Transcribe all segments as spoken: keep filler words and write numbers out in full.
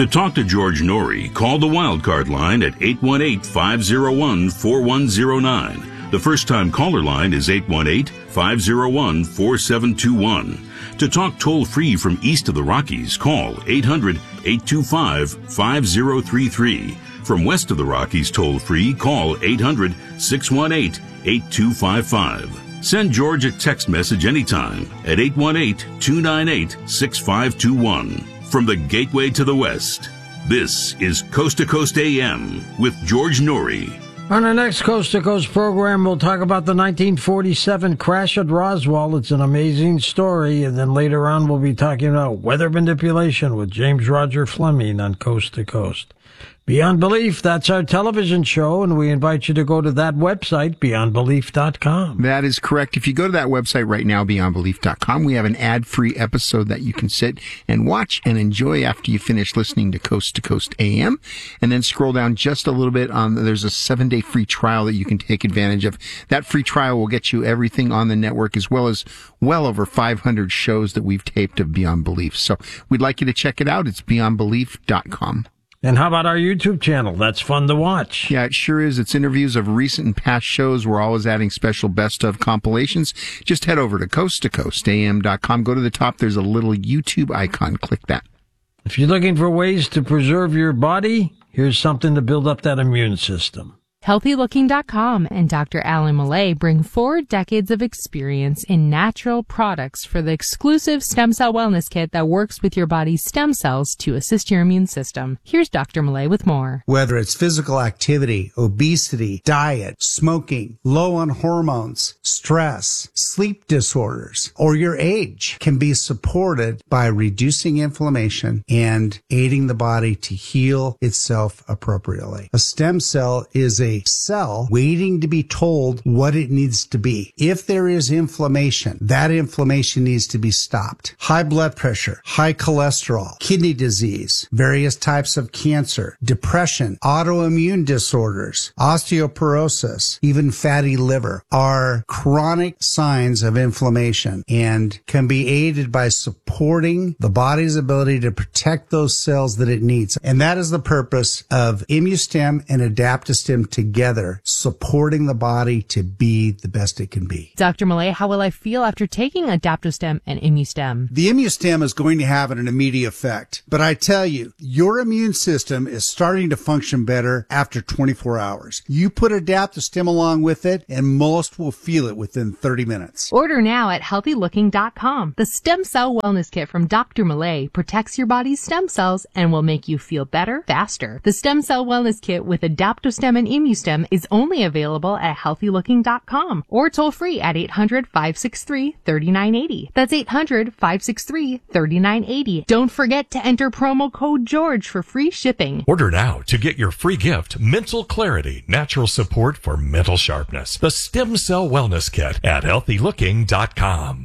To talk to George Norrie, call the Wildcard line at eight one eight, five oh one, four one oh nine. The first-time caller line is eight one eight, five oh one, four seven two one. To talk toll-free from east of the Rockies, call eight hundred, eight two five, five oh three three. From west of the Rockies toll-free, call eight hundred, six one eight, eight two five five. Send George a text message anytime at eight one eight, two nine eight, six five two one. From the Gateway to the West, this is Coast to Coast A M with George Norrie. On our next Coast to Coast program, we'll talk about the nineteen forty-seven crash at Roswell. It's an amazing story. And then later on, we'll be talking about weather manipulation with James Roger Fleming on Coast to Coast. Beyond Belief, that's our television show, and we invite you to go to that website, beyond belief dot com. That is correct. If you go to that website right now, beyond belief dot com, we have an ad-free episode that you can sit and watch and enjoy after you finish listening to Coast to Coast A M. And then scroll down just a little bit. On There's a seven-day free trial that you can take advantage of. That free trial will get you everything on the network, as well as well over five hundred shows that we've taped of Beyond Belief. So we'd like you to check it out. It's beyond belief dot com. And how about our YouTube channel? That's fun to watch. Yeah, it sure is. It's interviews of recent and past shows. We're always adding special best of compilations. Just head over to coast to coast A M dot com. Go to the top. There's a little YouTube icon. Click that. If you're looking for ways to preserve your body, here's something to build up that immune system. healthy looking dot com and Doctor Alan Millay bring four decades of experience in natural products for the exclusive Stem Cell Wellness Kit that works with your body's stem cells to assist your immune system. Here's Doctor Millay with more. Whether it's physical activity, obesity, diet, smoking, low on hormones, stress, sleep disorders, or your age can be supported by reducing inflammation and aiding the body to heal itself appropriately. A stem cell is a cell waiting to be told what it needs to be. If there is inflammation, that inflammation needs to be stopped. High blood pressure, high cholesterol, kidney disease, various types of cancer, depression, autoimmune disorders, osteoporosis, even fatty liver are chronic signs of inflammation and can be aided by supporting the body's ability to protect those cells that it needs. And that is the purpose of ImmuStem and AdaptoStem together, supporting the body to be the best it can be. Doctor Millay, how will I feel after taking AdaptoStem and ImmuStem? The ImmuStem is going to have an immediate effect, but I tell you, your immune system is starting to function better after twenty-four hours. You put AdaptoStem along with it, and most will feel it within thirty minutes. Order now at healthy looking dot com. The Stem Cell Wellness Kit from Doctor Millay protects your body's stem cells and will make you feel better, faster. The Stem Cell Wellness Kit with AdaptoStem and ImmuStem is only available at healthy looking dot com or toll free at eight hundred, five six three, three nine eight zero. That's eight hundred, five six three, three nine eight zero. Don't forget to enter promo code George for free shipping. Order now to get your free gift, Mental Clarity, Natural Support for Mental Sharpness. The Stem Cell Wellness Kit at healthy looking dot com.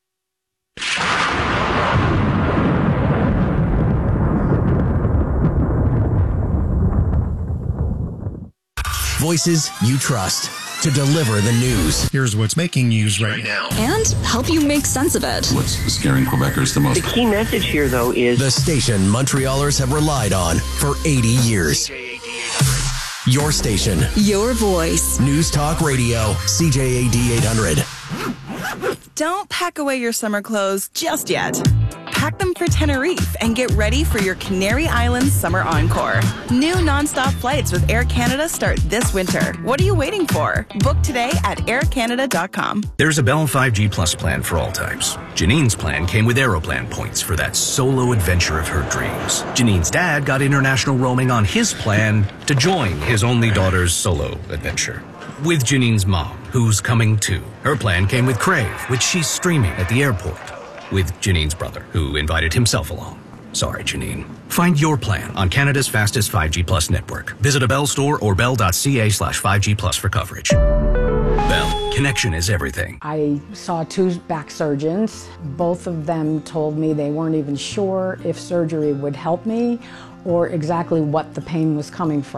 Voices you trust to deliver the news. Here's what's making news right now. And help you make sense of it. What's scaring Quebecers the most? The key message here, though, is the station Montrealers have relied on for eighty years. Your station. Your voice. News Talk Radio, C J A D eight hundred. Don't pack away your summer clothes just yet. Pack them for Tenerife and get ready for your Canary Islands Summer Encore. New nonstop flights with Air Canada start this winter. What are you waiting for? Book today at air canada dot com. There's a Bell five G Plus plan for all types. Janine's plan came with Aeroplan points for that solo adventure of her dreams. Janine's dad got international roaming on his plan to join his only daughter's solo adventure. With Janine's mom, who's coming too. Her plan came with Crave, which she's streaming at the airport. With Janine's brother, who invited himself along. Sorry, Janine. Find your plan on Canada's fastest five G Plus network. Visit a Bell store or bell.ca slash 5G Plus for coverage. Bell, connection is everything. I saw two back surgeons. Both of them told me they weren't even sure if surgery would help me or exactly what the pain was coming from.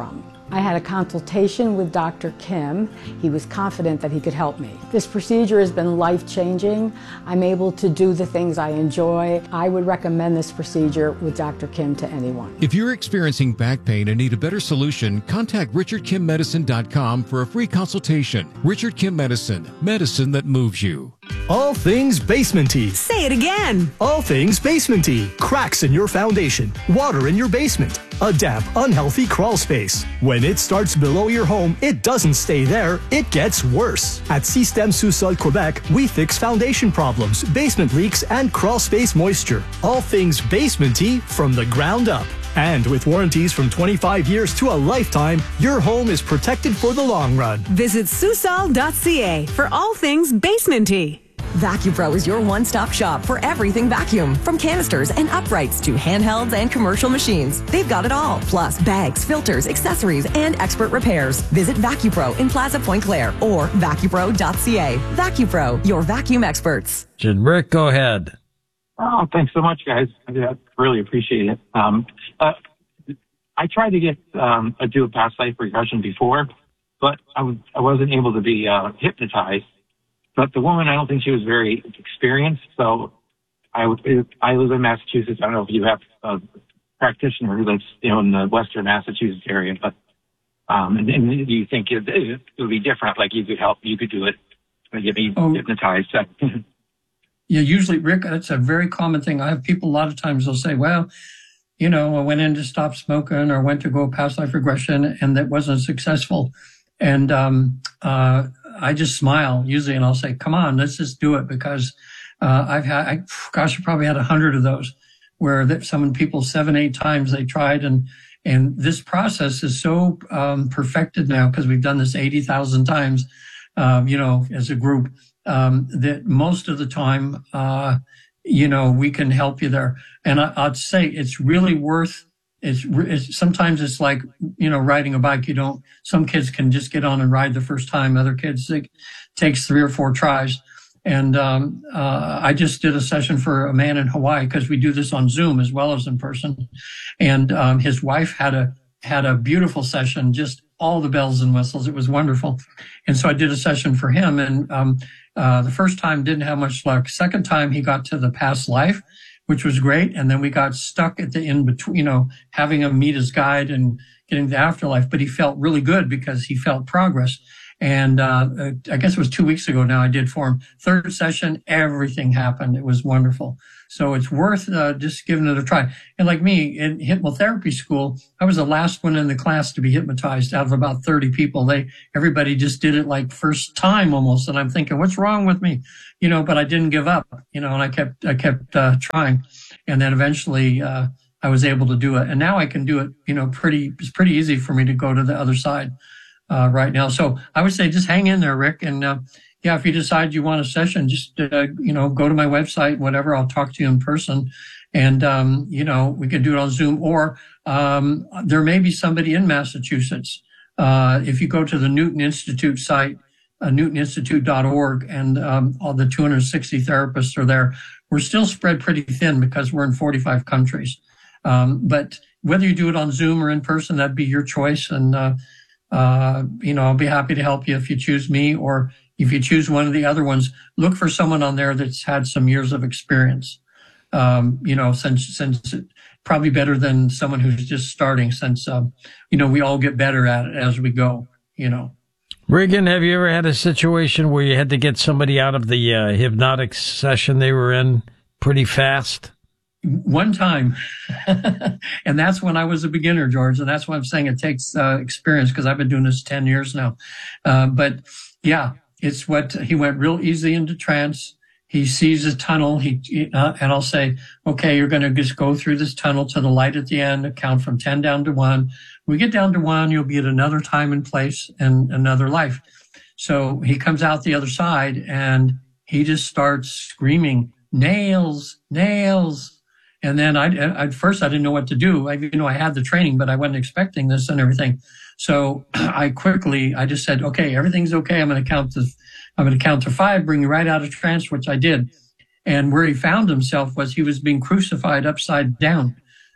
I had a consultation with Doctor Kim. He was confident that he could help me. This procedure has been life-changing. I'm able to do the things I enjoy. I would recommend this procedure with Doctor Kim to anyone. If you're experiencing back pain and need a better solution, contact richard kim medicine dot com for a free consultation. Richard Kim Medicine, medicine that moves you. All things basementy. Say it again. All things basementy. Cracks in your foundation, water in your basement, a damp, unhealthy crawl space. When it starts below your home, it doesn't stay there, it gets worse. At Système Sous-Sol Quebec, we fix foundation problems, basement leaks, and crawl space moisture. All things basementy from the ground up. And with warranties from twenty-five years to a lifetime, your home is protected for the long run. Visit Susol dot c a for all things basementy. VacuPro is your one-stop shop for everything vacuum, from canisters and uprights to handhelds and commercial machines. They've got it all, plus bags, filters, accessories, and expert repairs. Visit VacuPro in Plaza Point Claire or vacupro dot c a. VacuPro, your vacuum experts. Rick, go ahead. Oh, thanks so much, guys. I really appreciate it. Um, uh, I tried to get um, a do a past life regression before, but I, w- I wasn't able to be uh, hypnotized. But the woman, I don't think she was very experienced. So I, w- I live in Massachusetts. I don't know if you have a practitioner who lives, you know, in the Western Massachusetts area, but um, and, and do you think it, it would be different? Like you could help, you could do it, get me oh. hypnotized. Yeah, usually, Rick, that's a very common thing. I have people a lot of times they'll say, well, you know, I went in to stop smoking or went to go past life regression and that wasn't successful. And um, uh, I just smile usually and I'll say, come on, let's just do it, because uh, I've had, I, gosh, I probably had a hundred of those where that some people seven, eight times they tried. And, and this process is so um, perfected now because we've done this eighty thousand times, um, you know, as a group. Um, that most of the time, uh, you know, we can help you there. And I, I'd say it's really worth, it's, it's, sometimes it's like, you know, riding a bike. You don't, some kids can just get on and ride the first time. Other kids, it takes three or four tries. And, um, uh, I just did a session for a man in Hawaii because we do this on Zoom as well as in person. And, um, his wife had a, had a beautiful session, just all the bells and whistles. It was wonderful. And so I did a session for him and, um, Uh, the first time didn't have much luck. Second time he got to the past life, which was great. And then we got stuck at the in between, you know, having him meet his guide and getting the afterlife. But he felt really good because he felt progress. And uh, I guess it was two weeks ago now I did for him. Third session, everything happened. It was wonderful. So it's worth uh, just giving it a try. And like me, in hypnotherapy school, I was the last one in the class to be hypnotized out of about thirty people. They, everybody just did it like first time almost. And I'm thinking, what's wrong with me? You know, but I didn't give up, you know, and I kept, I kept uh, trying. And then eventually uh, I was able to do it. And now I can do it, you know, pretty, it's pretty easy for me to go to the other side uh, right now. So I would say just hang in there, Rick. And, uh, yeah, if you decide you want a session, just, uh, you know, go to my website, whatever. I'll talk to you in person. And, um, you know, we can do it on Zoom, or um, there may be somebody in Massachusetts. Uh, if you go to the Newton Institute site, uh, newton institute dot org, and um, all the two hundred sixty therapists are there. We're still spread pretty thin because we're in forty-five countries. Um, but whether you do it on Zoom or in person, that'd be your choice. And, uh, uh, you know, I'll be happy to help you if you choose me, or if you choose one of the other ones, look for someone on there that's had some years of experience. Um, you know, since, since it, probably better than someone who's just starting, since, um, you know, we all get better at it as we go, you know. Regan, have you ever had a situation where you had to get somebody out of the uh, hypnotic session they were in pretty fast? One time. And that's when I was a beginner, George. And that's why I'm saying it takes uh, experience, because I've been doing this ten years now. Uh, but yeah. It's what he went real easy into trance. He sees a tunnel. He, uh, and I'll say, okay, you're going to just go through this tunnel to the light at the end, count from ten down to one. When we get down to one, you'll be at another time and place and another life. So he comes out the other side and he just starts screaming, nails, nails. And then I, at first I didn't know what to do. I, you know, I had the training, but I wasn't expecting this and everything. So I quickly, I just said, okay, everything's okay. I'm going to count to, I'm going to count to five, bring you right out of trance, which I did. And where he found himself was he was being crucified upside down.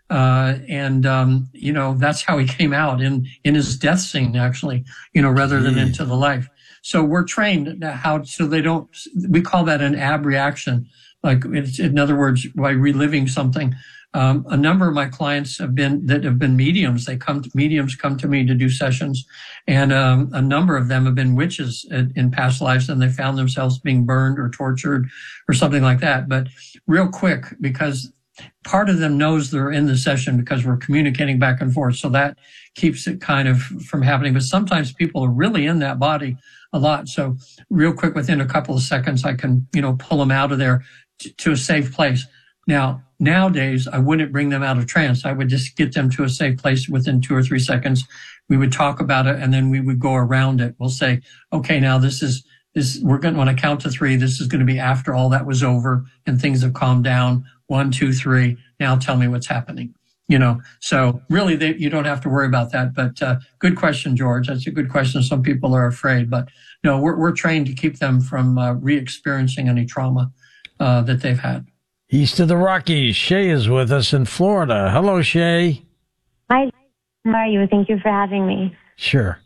Uh, and, um, you know, that's how he came out in, in his death scene, actually, you know, rather than into the life. So we're trained how, so they don't, we call that an abreaction. Like it's, in other words, by reliving something. Um, a number of my clients have been, that have been mediums. They come to, mediums come to me to do sessions. And, um, a number of them have been witches in, in past lives, and they found themselves being burned or tortured or something like that. But real quick, because part of them knows they're in the session because we're communicating back and forth. So that keeps it kind of from happening. But sometimes people are really in that body a lot. So real quick, within a couple of seconds, I can, you know, pull them out of there t- to a safe place. Now, nowadays, I wouldn't bring them out of trance. I would just get them to a safe place within two or three seconds. We would talk about it, and then we would go around it. We'll say, okay, now this is, this, we're going to, when I count to three, this is going to be after all that was over and things have calmed down. One, two, three. Now tell me what's happening. You know, so really they, you don't have to worry about that. But, uh, good question, George. That's a good question. Some people are afraid, but no, we're, we're trained to keep them from, uh, re-experiencing any trauma, uh, that they've had. East of the Rockies, Shay is with us in Florida. Hello, Shay. Hi, how are you? Thank you for having me. Sure.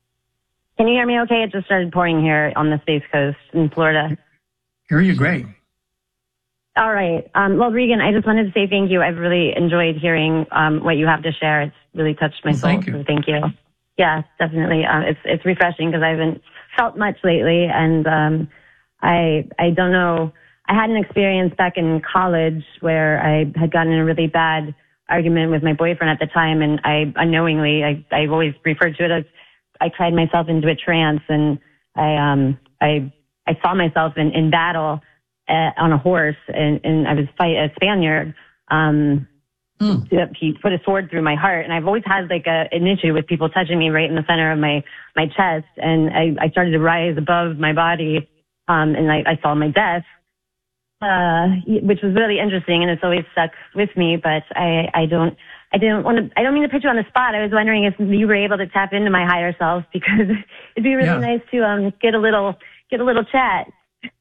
Can you hear me okay? It just started pouring here on the Space Coast in Florida. Hear you great. All right. Um, well, Regan, I just wanted to say thank you. I've really enjoyed hearing um, what you have to share. It's really touched my well, soul. Thank you. So thank you. Yeah, definitely. Um, it's it's refreshing because I haven't felt much lately, and um, I I don't know. I had an experience back in college where I had gotten in a really bad argument with my boyfriend at the time, and I unknowingly I I've always referred to it as I cried myself into a trance, and I um I I saw myself in in battle. Uh, on a horse, and, and I was fight a Spaniard. Um, mm. He put a sword through my heart, and I've always had like a, an issue with people touching me right in the center of my my chest. And I, I started to rise above my body, um, and I, I saw my death, uh, which was really interesting, and it's always stuck with me. But I I don't I didn't want to I don't mean to put you on the spot. I was wondering if you were able to tap into my higher self, because it'd be really yeah. nice to um get a little get a little chat.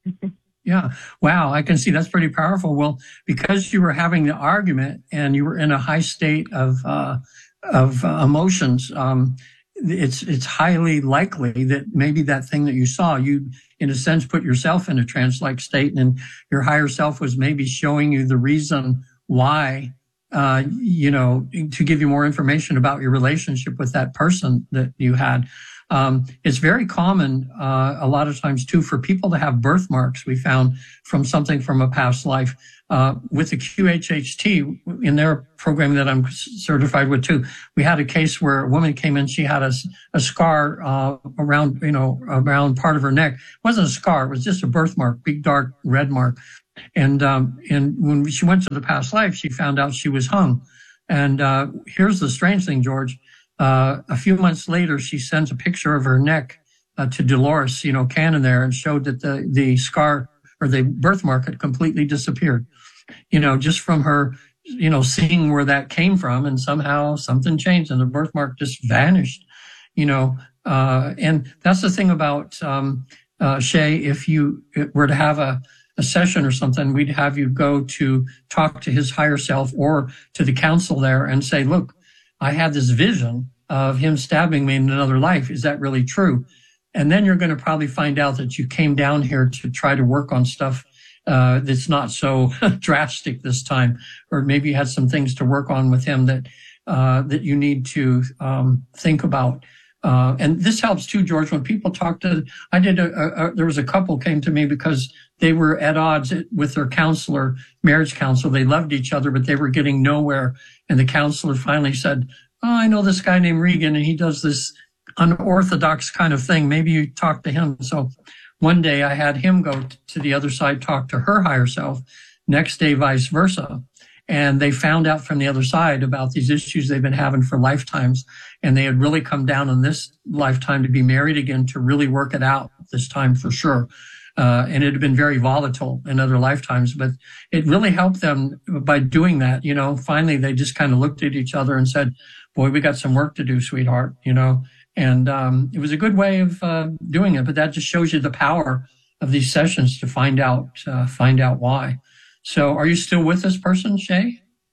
Yeah. Wow. I can see that's pretty powerful. Well, because you were having the argument and you were in a high state of, uh, of uh, emotions, um, it's, it's highly likely that maybe that thing that you saw, you, in a sense, put yourself in a trance-like state, and your higher self was maybe showing you the reason why, uh, you know, to give you more information about your relationship with that person that you had. Um, it's very common, uh, a lot of times too, for people to have birthmarks we found from something from a past life. Uh, with the Q H H T in their program that I'm certified with too, we had a case where a woman came in, she had a, a scar, uh, around, you know, around part of her neck. It wasn't a scar, it was just a birthmark, big dark red mark. And, um, and when she went to the past life, she found out she was hung. And, uh, here's the strange thing, George. Uh, a few months later, she sends a picture of her neck uh, to Dolores, you know, Cannon there, and showed that the, the scar or the birthmark had completely disappeared, you know, just from her, you know, seeing where that came from, and somehow something changed and the birthmark just vanished, you know. Uh, and that's the thing about, um, uh, Shay, if you were to have a, a session or something, we'd have you go to talk to his higher self or to the council there and say, look, I had this vision of him stabbing me in another life. Is that really true? And then you're going to probably find out that you came down here to try to work on stuff uh, that's not so drastic this time, or maybe you had some things to work on with him that uh, that you need to um, think about. Uh, and this helps too, George. When people talk to, I did a, a, a there was a couple came to me because they were at odds with their counselor, marriage counselor. They loved each other, but they were getting nowhere. And the counselor finally said, oh, I know this guy named Regan, and he does this unorthodox kind of thing. Maybe you talk to him. So one day I had him go to the other side, talk to her higher self. Next day, vice versa. And they found out from the other side about these issues they've been having for lifetimes. And they had really come down in this lifetime to be married again, to really work it out this time for sure. Uh, and it had been very volatile in other lifetimes, but it really helped them by doing that. You know, finally they just kind of looked at each other and said, boy, we got some work to do, sweetheart, you know. And um, it was a good way of uh, doing it, but that just shows you the power of these sessions to find out, uh, find out why. So are you still with this person, Shay?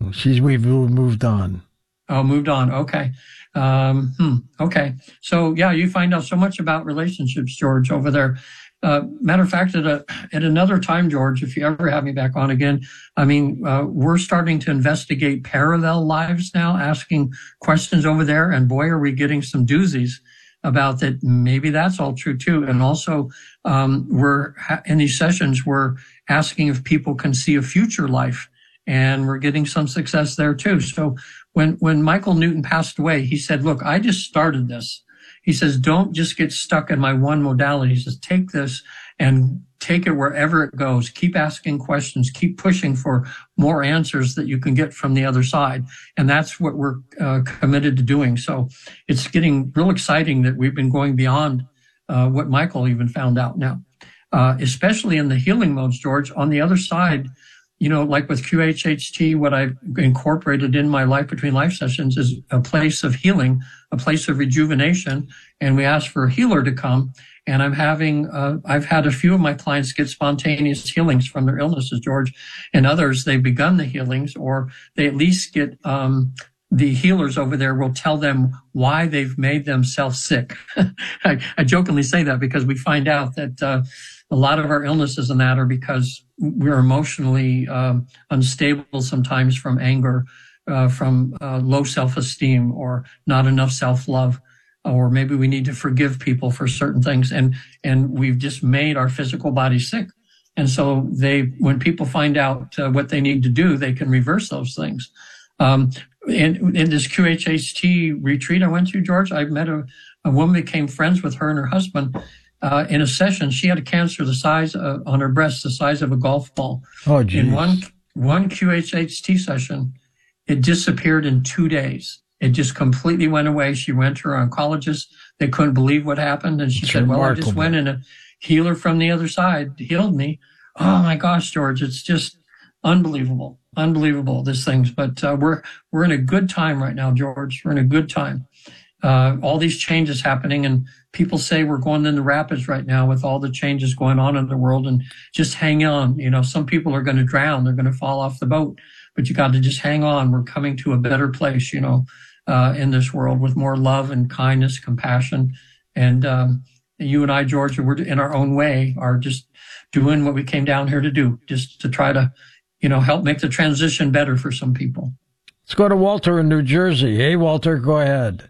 She's we've moved on. Oh, moved on. Okay. Um, hmm, okay. So yeah, you find out so much about relationships, George, over there. Uh, matter of fact, at, a, at another time, George, if you ever have me back on again, I mean, uh, we're starting to investigate parallel lives now, asking questions over there. And boy, are we getting some doozies about that. Maybe that's all true too. And also, um, we're ha- in these sessions, we're asking if people can see a future life, and we're getting some success there too. So when, when Michael Newton passed away, he said, look, I just started this. He says, don't just get stuck in my one modality. He says, take this and take it wherever it goes. Keep asking questions. Keep pushing for more answers that you can get from the other side. And that's what we're uh, committed to doing. So it's getting real exciting that we've been going beyond uh, what Michael even found out now, uh, especially in the healing modes, George. On the other side, you know, like with Q H H T, what I've incorporated in my Life Between Life sessions is a place of healing, a place of rejuvenation. And we ask for a healer to come. And I'm having, uh, I've had a few of my clients get spontaneous healings from their illnesses, George. And others, they've begun the healings, or they at least get, um, the healers over there will tell them why they've made themselves sick. I, I jokingly say that because we find out that, uh, a lot of our illnesses and that are because we're emotionally um, unstable sometimes from anger, uh, from uh, low self-esteem, or not enough self-love, or maybe we need to forgive people for certain things. And, and we've just made our physical body sick. And so they, when people find out uh, what they need to do, they can reverse those things. Um, in, in this Q H H T retreat I went to, George, I met a, a woman, became friends with her and her husband. Uh, in a session, she had a cancer the size uh, on her breast, the size of a golf ball. Oh, geez. In one one Q H H T session, it disappeared in two days. It just completely went away. She went to her oncologist. They couldn't believe what happened, and she It's said, "Well, I remarkable. just went, and a healer from the other side healed me." Oh my gosh, George, it's just unbelievable, unbelievable. This things, but uh, we're we're in a good time right now, George. We're in a good time. Uh, all these changes happening, and people say we're going in the rapids right now with all the changes going on in the world, and just hang on. You know, some people are going to drown. They're going to fall off the boat, but you got to just hang on. We're coming to a better place, you know, uh, in this world with more love and kindness, compassion. And, um, you and I, George, we're in our own way are just doing what we came down here to do, just to try to, you know, help make the transition better for some people. Let's go to Walter in New Jersey. Hey, Walter, go ahead.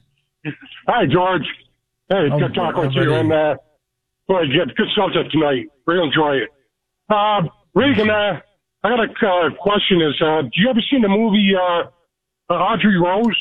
Hi, George. Hey, Oh, good talk with buddy. you. And, uh, boy, good, good subject tonight. Really enjoy it. Uh, Regan, uh, I got a uh, question is, uh, do you ever seen the movie, uh, uh, Audrey Rose?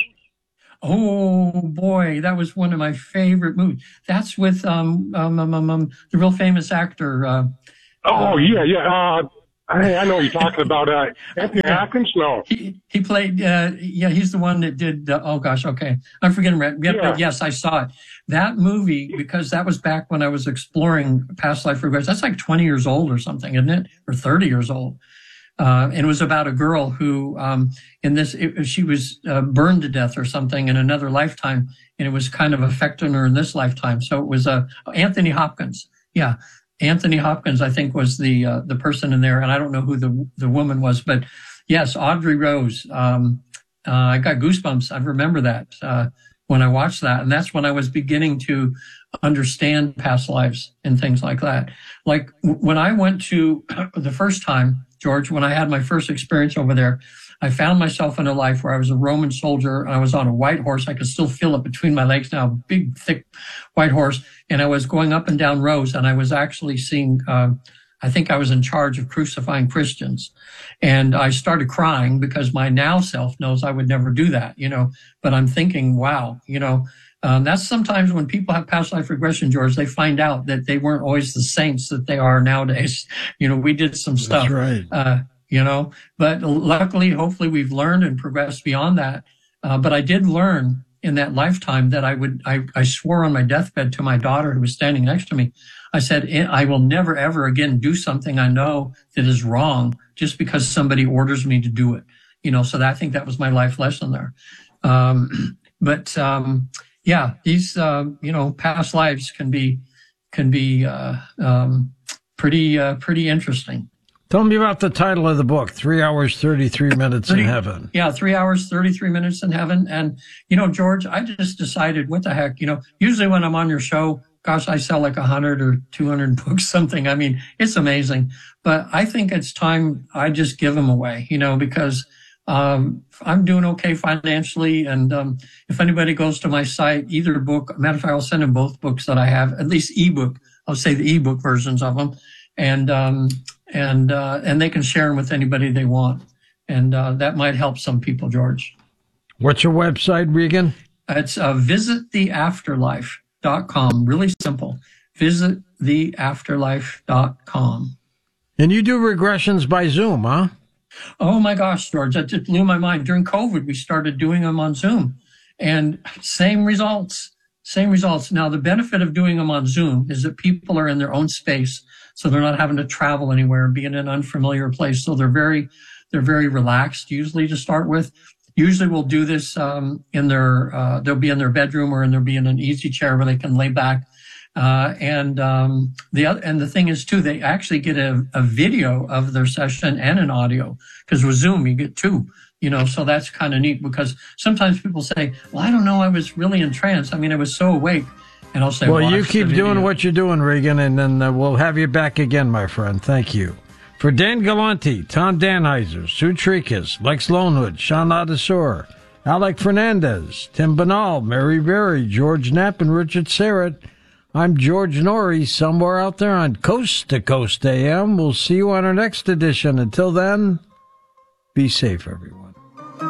Oh boy, that was one of my favorite movies. That's with, um, um, um, um, um the real famous actor, uh, Oh, yeah, yeah. Uh, I, I know what you're talking about. Uh, Anthony Hopkins? No. He, he played, uh, yeah, he's the one that did, uh, oh gosh, okay. I'm forgetting, yep, Yeah. yes, I saw it. That movie, because that was back when I was exploring past life regrets. That's like twenty years old or something, isn't it? Or thirty years old. Uh, and it was about a girl who, um, in this, it, she was uh, burned to death or something in another lifetime, and it was kind of affecting her in this lifetime. So it was, uh, Anthony Hopkins. Yeah. Anthony Hopkins, I think, was the uh, the person in there, and I don't know who the the woman was, but yes, Audrey Rose. Um, uh, I got goosebumps. I remember that uh, when I watched that, and that's when I was beginning to understand past lives and things like that. Like w- when I went to the first time, George, when I had my first experience over there, I found myself in a life where I was a Roman soldier and I was on a white horse. I could still feel it between my legs now, big, thick white horse. And I was going up and down rows, and I was actually seeing, uh, I think I was in charge of crucifying Christians. And I started crying because my now self knows I would never do that, you know, but I'm thinking, wow, you know, um, that's sometimes when people have past life regression, George, they find out that they weren't always the saints that they are nowadays. You know, we did some stuff. That's right. Uh, you know, but luckily, hopefully we've learned and progressed beyond that. Uh, but I did learn in that lifetime that I would, I, I swore on my deathbed to my daughter who was standing next to me. I said, I will never, ever again do something I know that is wrong just because somebody orders me to do it. You know, so that, I think that was my life lesson there. Um, but, um, yeah, these, uh, you know, past lives can be, can be, uh, um, pretty, uh, pretty interesting. Tell me about the title of the book, Three Hours, thirty-three Minutes thirty, in Heaven. Yeah, Three Hours, thirty-three Minutes in Heaven. And, you know, George, I just decided, what the heck, you know, usually when I'm on your show, gosh, I sell like one hundred or two hundred books, something. I mean, it's amazing. But I think it's time I just give them away, you know, because um, I'm doing okay financially. And um, if anybody goes to my site, either book, matter of fact, I'll send them both books that I have, at least ebook. I'll say the ebook versions of them. And, um, and, uh, and they can share them with anybody they want. And, uh, that might help some people, George. What's your website, Regan? It's, uh, visit the afterlife dot com. Really simple. visit the afterlife dot com. And you do regressions by Zoom, huh? Oh my gosh, George, that just blew my mind. During COVID, we started doing them on Zoom and same results, same results. Now, the benefit of doing them on Zoom is that people are in their own space. So they're not having to travel anywhere and be in an unfamiliar place. So they're very, they're very relaxed usually to start with. Usually we'll do this, um, in their, uh, they'll be in their bedroom or in they'll be in an easy chair where they can lay back. Uh, and, um, the other, and the thing is too, they actually get a, a video of their session and an audio, because with Zoom, you get two, you know, so that's kind of neat, because sometimes people say, well, I don't know, I was really in trance. I mean, I was so awake. And I'll say, well, you keep doing what you're doing, Regan, and then uh, we'll have you back again, my friend. Thank you. For Dan Galante, Tom Danheiser, Sue Tricus, Lex Lonewood, Sean Adesor, Alec Fernandez, Tim Banal, Mary Berry, George Knapp, and Richard Serrett, I'm George Norrie, somewhere out there on Coast to Coast A M. We'll see you on our next edition. Until then, be safe, everyone.